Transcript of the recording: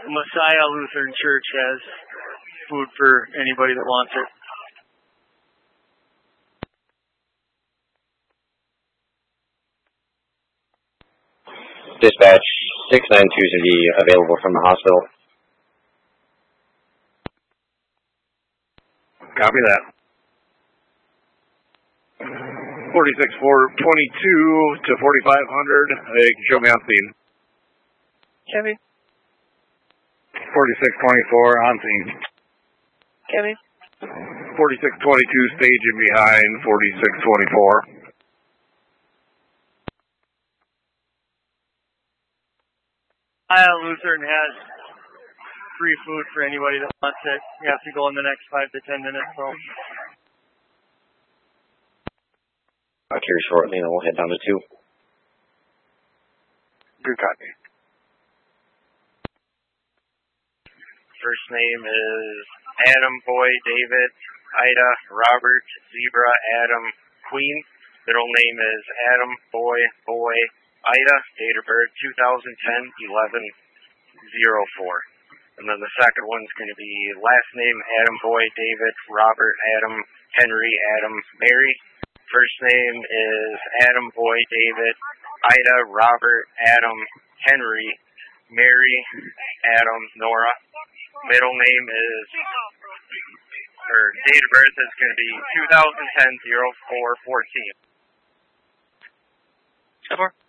Messiah Lutheran Church has food for anybody that wants it. Dispatch 692 should be available from the hospital. Copy that. 46422 to 4500. They can show me on scene. Kevin. 4624 on scene. Kevin. 4622 staging behind 4624. Lutheran has free food for anybody that wants it. You have to go in the next 5 to 10 minutes, so. I'll hear shortly, and we'll head down to 2. Good copy. First name is Adam, Boy, David, Ida, Robert, Zebra, Adam, Queen. Middle name is Adam, Boy, Ida. Date of birth 2010-11-04. And then the second one's going to be last name Adam, Boy, David, Robert, Adam, Henry, Adam, Mary. First name is Adam, Boy, David, Ida, Robert, Adam, Henry, Mary, Adam, Nora. Middle name is, or date of birth is going to be 2010-04-14.